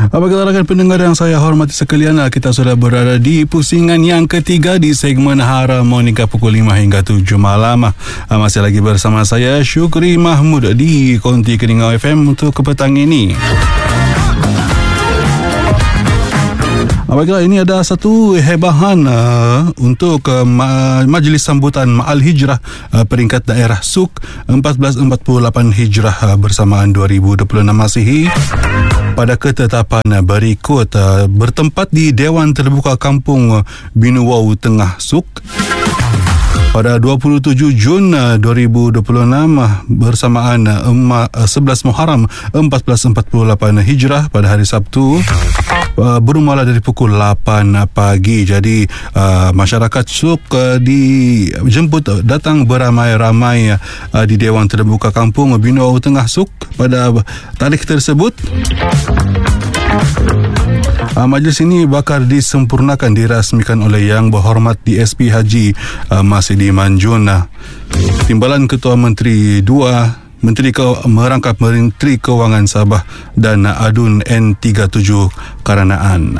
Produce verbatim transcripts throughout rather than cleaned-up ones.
Apabila rakan pendengar yang saya hormati sekalian, kita sudah berada di pusingan yang ketiga di segmen Harmonika pukul lima hingga tujuh malam. Masih lagi bersama saya Syukri Mahmud di Konti Keningau F M untuk ke petang ini. Baiklah, ini ada satu hebahan uh, untuk uh, ma- Majlis Sambutan Ma'al Hijrah uh, peringkat daerah S U K empat belas empat puluh lapan Hijrah uh, bersamaan dua ribu dua puluh enam Masihi pada ketetapan uh, berikut uh, bertempat di Dewan Terbuka Kampung uh, Binuwau Tengah S U K pada dua puluh tujuh Jun dua ribu dua puluh enam bersamaan sebelas Muharram empat belas empat puluh lapan Hijrah pada hari Sabtu, bermula dari pukul lapan pagi. Jadi uh, masyarakat S U K uh, dijemput datang beramai-ramai uh, di Dewan Terbuka Kampung Binuwau Tengah S U K pada tarikh tersebut. Uh, majlis ini bakal disempurnakan dirasmikan oleh Yang Berhormat D S P Haji uh, Masidi Manjun, uh, Timbalan Ketua Menteri dua, Menteri Ke- Merangkap Menteri Kewangan Sabah dan uh, Adun N tiga puluh tujuh Karanaan.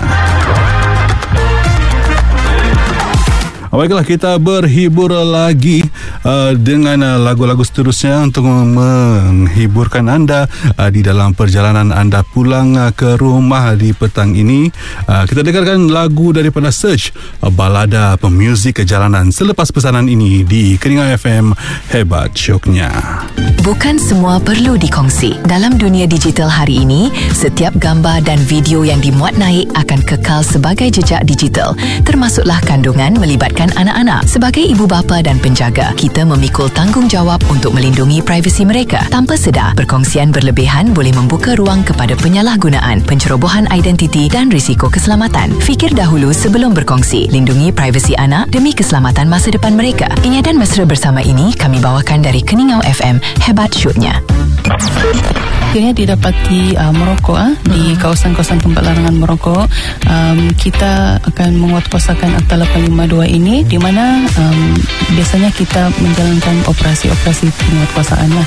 Baiklah, kita berhibur lagi uh, dengan uh, lagu-lagu seterusnya untuk menghiburkan anda uh, di dalam perjalanan anda pulang uh, ke rumah di petang ini. Uh, kita dengarkan lagu daripada Search, uh, balada pemuzik jalanan selepas pesanan ini di Keningau F M. Hebat syoknya. Bukan semua perlu dikongsi. Dalam dunia digital hari ini, setiap gambar dan video yang dimuat naik akan kekal sebagai jejak digital, termasuklah kandungan melibatkan anak-anak. Sebagai ibu bapa dan penjaga, kita memikul tanggungjawab untuk melindungi privasi mereka. Tanpa sedar, perkongsian berlebihan boleh membuka ruang kepada penyalahgunaan, pencerobohan identiti dan risiko keselamatan. Fikir dahulu sebelum berkongsi. Lindungi privasi anak demi keselamatan masa depan mereka. Ingatan mesra bersama ini kami bawakan dari Keningau F M. Hebat syutnya. Akhirnya didapati uh, merokok uh, di kawasan-kawasan tempat larangan merokok. Um, kita akan menguatkuasakan Akta lapan lima dua ini, di mana um, biasanya kita menjalankan operasi-operasi penguatkuasaan lah